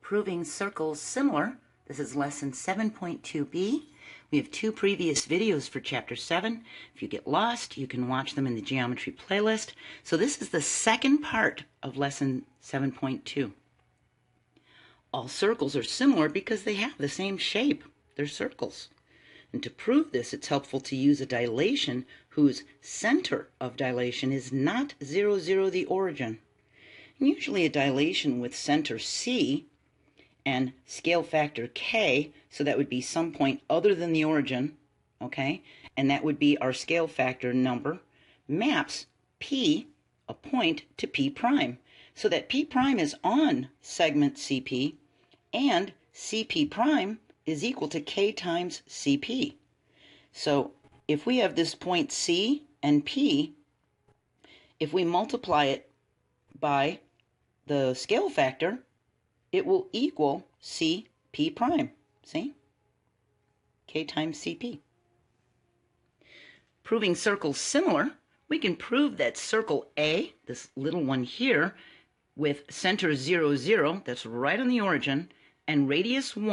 Proving circles similar. This is lesson 7.2b. We have two previous videos for chapter 7. If you get lost, you can watch them in the geometry playlist. So this is the second part of lesson 7.2. All circles are similar because they have the same shape. They're circles. And to prove this, it's helpful to use a dilation whose center of dilation is not 0, 0, the origin. And usually a dilation with center C and scale factor K, so that would be some point other than the origin, okay? And that would be our scale factor number, maps P, a point, to P prime, so that P prime is on segment CP, and CP prime is equal to K times CP. So if we have this point C and P, if we multiply it by the scale factor, it will equal CP prime. See? K times CP. Proving circles similar, we can prove that circle A, this little one here, with center 0, 0, that's right on the origin, and radius 1,